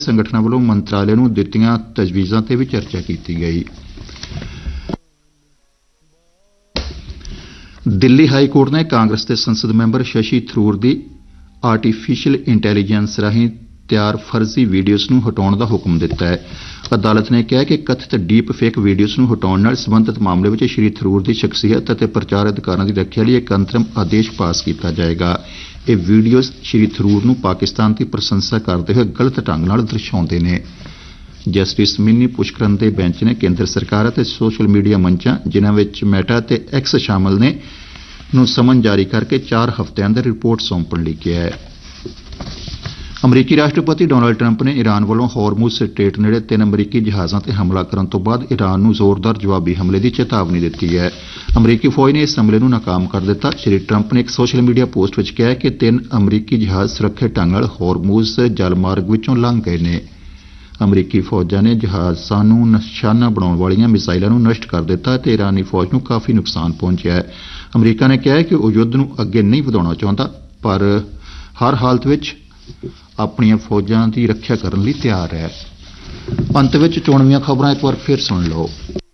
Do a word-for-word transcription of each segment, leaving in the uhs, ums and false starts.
संगठनां ਵੱਲੋਂ ਮੰਤਰਾਲੇ ਨੂੰ ਦਿੱਤੀਆਂ ਤਜਵੀਜ਼ਾਂ ਤੇ ਵੀ ਚਰਚਾ ਕੀਤੀ ਗਈ। ਦਿੱਲੀ ਹਾਈ ਕੋਰਟ ਨੇ ਕਾਂਗਰਸ ਦੇ ਸੰਸਦ ਮੈਂਬਰ ਸ਼ਸ਼ੀ ਥਰੂਰ ਦੀ ਆਰਟੀਫੀਸ਼ੀਅਲ ਇੰਟੈਲੀਜੈਂਸ ਰਾਹੀਂ ਤਿਆਰ ਫਰਜ਼ੀ ਵੀਡੀਓਜ਼ ਨੂੰ ਹਟਾਉਣ ਦਾ ਹੁਕਮ ਦਿੱਤਾ ਹੈ। ਅਦਾਲਤ ਨੇ ਕਿਹਾ ਕਿ ਕਥਿਤ ਡੀਪ ਫੇਕ ਵੀਡੀਓਜ਼ ਨੂੰ ਹਟਾਉਣ ਨਾਲ ਸਬੰਧਤ ਮਾਮਲੇ ਵਿੱਚ ਸ਼੍ਰੀ ਥਰੂਰ ਦੀ ਸ਼ਖਸੀਅਤ ਅਤੇ ਪ੍ਰਚਾਰ ਅਧਿਕਾਰਾਂ ਦੀ ਰੱਖਿਆ ਲਈ ਇੱਕ ਅੰਤਰਿਮ ਆਦੇਸ਼ ਪਾਸ ਕੀਤਾ ਜਾਏਗਾ। ਇਹ ਵੀਡੀਓਜ਼ ਸ਼੍ਰੀ ਥਰੂਰ ਨੂੰ ਪਾਕਿਸਤਾਨ ਦੀ ਪ੍ਰਸ਼ੰਸਾ ਕਰਦੇ ਹੋਏ ਗਲਤ ਢੰਗ ਨਾਲ ਦਰਸਾਉਂਦੇ ਨੇ। ਜਸਟਿਸ ਮਿੰਨੀ ਪੁਸ਼ਕਰਨ ਦੇ ਬੈਂਚ ਨੇ ਕੇਂਦਰ ਸਰਕਾਰ ਅਤੇ ਸੋਸ਼ਲ ਮੀਡੀਆ ਮੰਚਾਂ ਜਿਨ੍ਹਾਂ ਵਿੱਚ ਮੈਟਾ ਤੇ ਐਕਸ ਸ਼ਾਮਲ ਨੇ ਨੂੰ ਸਮਨ ਜਾਰੀ ਕਰਕੇ ਚਾਰ ਹਫ਼ਤਿਆਂ ਅੰਦਰ ਰਿਪੋਰਟ ਸੌਂਪਣ ਲਈ ਕਿਹਾ ਹੈ। ਅਮਰੀਕੀ ਰਾਸ਼ਟਰਪਤੀ ਡੋਨਾਲਡ ਟਰੰਪ ਨੇ ਈਰਾਨ ਵੱਲੋਂ ਹੋਰਮੁਜ਼ ਸਟ੍ਰੇਟ ਨੇੜੇ ਤਿੰਨ ਅਮਰੀਕੀ ਜਹਾਜ਼ਾਂ ਤੇ ਹਮਲਾ ਕਰਨ ਤੋਂ ਬਾਅਦ ਈਰਾਨ ਨੂੰ ਜ਼ੋਰਦਾਰ ਜਵਾਬੀ ਹਮਲੇ ਦੀ ਚੇਤਾਵਨੀ ਦਿੱਤੀ ਹੈ। ਅਮਰੀਕੀ ਫੌਜ ਨੇ ਇਸ ਹਮਲੇ ਨੂੰ ਨਾਕਾਮ ਕਰ ਦਿੱਤਾ। ਸ਼੍ਰੀ ਟਰੰਪ ਨੇ ਇੱਕ ਸੋਸ਼ਲ ਮੀਡੀਆ ਪੋਸਟ ਵਿੱਚ ਕਿਹਾ ਕਿ ਤਿੰਨ ਅਮਰੀਕੀ ਜਹਾਜ਼ ਸੁਰੱਖਿਅਤ ਢੰਗ ਨਾਲ ਹੋਰਮੁਜ਼ ਜਲ ਮਾਰਗ ਵਿੱਚੋਂ ਲੰਘ ਗਏ ਨੇ। ਅਮਰੀਕੀ ਫੌਜਾਂ ਨੇ ਜਹਾਜ਼ਾਂ ਨੂੰ ਨਿਸ਼ਾਨਾ ਬਣਾਉਣ ਵਾਲੀਆਂ ਮਿਸਾਈਲਾਂ ਨੂੰ ਨਸ਼ਟ ਕਰ ਦਿੱਤਾ ਅਤੇ ਈਰਾਨੀ ਫੌਜ ਨੂੰ ਕਾਫੀ ਨੁਕਸਾਨ ਪਹੁੰਚਿਆ ਹੈ। ਅਮਰੀਕਾ ਨੇ ਕਿਹਾ ਕਿ ਉਹ ਯੁੱਧ ਨੂੰ ਅੱਗੇ ਨਹੀਂ ਵਧਾਉਣਾ ਚਾਹੁੰਦਾ, ਪਰ ਹਰ ਹਾਲਤ ਵਿੱਚ ਆਪਣੀਆਂ ਫੌਜਾਂ ਦੀ ਰੱਖਿਆ ਕਰਨ ਲਈ ਤਿਆਰ ਹੈ। ਅੰਤ ਵਿੱਚ ਚੋਣਵੀਆਂ ਖਬਰਾਂ ਇੱਕ ਵਾਰ ਫਿਰ ਸੁਣ ਲਓ।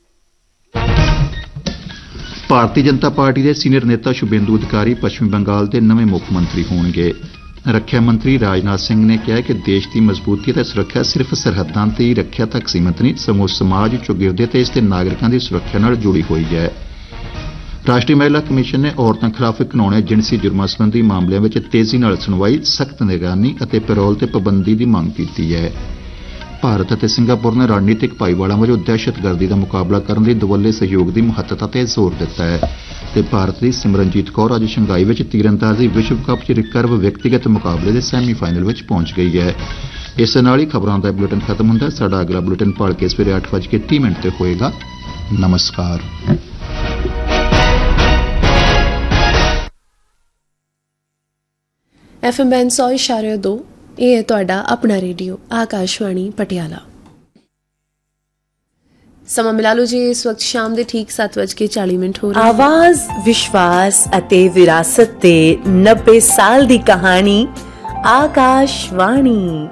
ਭਾਰਤੀ ਜਨਤਾ ਪਾਰਟੀ ਦੇ ਸੀਨੀਅਰ ਨੇਤਾ ਸ਼ੁਭੇਂਦੂ ਅਧਿਕਾਰੀ ਪੱਛਮੀ ਬੰਗਾਲ ਦੇ ਨਵੇਂ ਮੁੱਖ ਮੰਤਰੀ ਹੋਣਗੇ। ਰੱਖਿਆ ਮੰਤਰੀ ਰਾਜਨਾਥ ਸਿੰਘ ਨੇ ਕਿਹਾ ਕਿ ਦੇਸ਼ ਦੀ ਮਜ਼ਬੂਤੀ ਅਤੇ ਸੁਰੱਖਿਆ ਸਿਰਫ ਸਰਹੱਦਾਂ ਦੀ ਰੱਖਿਆ ਤੱਕ ਸੀਮਿਤ ਨਹੀਂ, ਸਗੋਂ ਸਮਾਜ ਚੌਗਿਰਦੇ ਤੇ ਇਸ ਦੇ ਨਾਗਰਿਕਾਂ ਦੀ ਸੁਰੱਖਿਆ ਨਾਲ ਜੁੜੀ ਹੋਈ ਹੈ। ਰਾਸ਼ਟਰੀ ਮਹਿਲਾ ਕਮਿਸ਼ਨ ਨੇ ਔਰਤਾਂ ਖਿਲਾਫ ਘਿਨਾਉਣੇ ਜਿਨਸੀ ਜੁਰਮਾਂ ਸੰਬੰਧੀ ਮਾਮਲਿਆਂ ਵਿੱਚ ਤੇਜ਼ੀ ਨਾਲ ਸੁਣਵਾਈ, ਸਖਤ ਨਿਗਰਾਨੀ ਅਤੇ ਪੈਰੋਲ ਤੇ ਪਾਬੰਦੀ ਦੀ ਮੰਗ ਕੀਤੀ ਹੈ। ਭਾਰਤ ਅਤੇ ਸਿੰਗਾਪੁਰ ਨੇ ਰਣਨੀਤਿਕ ਭਾਈਵਾਲਾਂ ਵਜੋਂ ਦਹਿਸ਼ਤਗਰਦੀ ਦਾ ਮੁਕਾਬਲਾ ਕਰਨ ਲਈ ਦੁਵੱਲੇ ਸਹਿਯੋਗ ਦੀ ਮਹੱਤਤਾ ਤੇ ਜ਼ੋਰ ਦਿੱਤਾ ਹੈ ਤੇ ਭਾਰਤ ਦੀ ਸਿਮਰਨਜੀਤ ਕੌਰ ਅੱਜ ਸ਼ੰਘਾਈ ਵਿੱਚ ਤੀਰਅੰਦਾਜ਼ੀ ਵਿਸ਼ਵ ਕੱਪ ਚ ਰਿਕਰਵ ਵਿਅਕਤੀਗਤ ਮੁਕਾਬਲੇ ਦੇ ਸੈਮੀਫਾਈਨਲ ਵਿੱਚ ਪਹੁੰਚ ਗਈ ਹੈ। ਇਸ ਨਾਲ ਹੀ ਖਬਰਾਂ ਦਾ ਬੁਲੇਟਿਨ ਖਤਮ ਹੁੰਦਾ। ਸਾਡਾ ਅਗਲਾ ਬੁਲੇਟਿਨ ਪੜ੍ਹ ਕੇ ਸਵੇਰੇ ਅੱਠ ਵੱਜ ਕੇ ਤੀਹ ਮਿੰਟ ਤੇ ਹੋਏਗਾ। ਨਮਸਕਾਰ। ਐਫ ਐਮ ਬੈਂਡ ਸੌ ਇਸ਼ਾਰੇ ਦੋ, ਇਹ ਹੈ ਤੁਹਾਡਾ ਆਪਣਾ ਰੇਡੀਓ ਆਕਾਸ਼ਵਾਣੀ ਪਟਿਆਲਾ। ਸਮਾਂ ਮਿਲਾ ਲਓ ਜੀ, ਇਸ ਵਕਤ ਸ਼ਾਮ ਦੇ ਠੀਕ ਸੱਤ ਵੱਜ ਕੇ ਚਾਲੀ ਮਿੰਟ ਹੋ ਰਹੇ। ਆਵਾਜ਼, ਵਿਸ਼ਵਾਸ ਅਤੇ ਵਿਰਾਸਤ ਤੇ ਨੱਬੇ ਸਾਲ ਦੀ ਕਹਾਣੀ ਆਕਾਸ਼ਵਾਣੀ।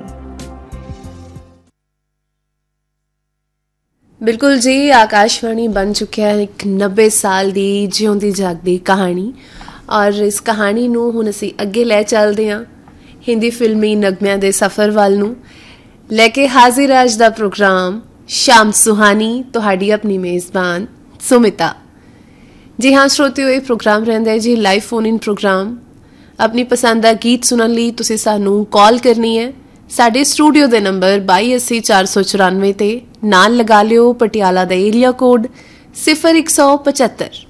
ਬਿਲਕੁਲ ਜੀ, ਆਕਾਸ਼ਵਾਣੀ ਬਣ ਚੁੱਕਿਆ ਹੈ ਇੱਕ ਨੱਬੇ ਸਾਲ ਦੀ ਜਿਉਂਦੀ ਜਾਗਦੀ ਕਹਾਣੀ। ਔਰ ਇਸ ਕਹਾਣੀ ਨੂੰ ਹੁਣ ਅਸੀਂ ਅੱਗੇ ਲੈ ਚੱਲਦੇ ਹਾਂ ਹਿੰਦੀ ਫਿਲਮੀ ਨਗਮਿਆਂ ਦੇ ਸਫ਼ਰ ਵੱਲ ਨੂੰ ਲੈ ਕੇ। ਹਾਜ਼ਰ ਅੱਜ ਦਾ ਪ੍ਰੋਗਰਾਮ ਸ਼ਾਮ ਸੁਹਾਨੀ, ਤੁਹਾਡੀ ਆਪਣੀ ਮੇਜ਼ਬਾਨ ਸੁਮਿਤਾ। ਜੀ ਹਾਂ ਸਰੋਤਿਓ, ਇਹ ਪ੍ਰੋਗਰਾਮ ਰਹਿੰਦਾ ਹੈ ਜੀ ਲਾਈਵ ਫੋਨ ਇਨ ਪ੍ਰੋਗਰਾਮ। ਆਪਣੀ ਪਸੰਦ ਦਾ ਗੀਤ ਸੁਣਨ ਲਈ ਤੁਸੀਂ ਸਾਨੂੰ ਕਾਲ ਕਰਨੀ ਹੈ। ਸਾਡੇ ਸਟੂਡੀਓ ਦੇ ਨੰਬਰ ਬਾਈ ਅੱਸੀ ਚਾਰ ਸੌ ਚੁਰਾਨਵੇਂ ਤੇ ਨਾਲ ਲਗਾ ਲਿਓ ਪਟਿਆਲਾ ਦਾ ਏਰੀਆ ਕੋਡ ਸਿਫਰ ਇੱਕ ਸੌ ਪਚੱਤਰ।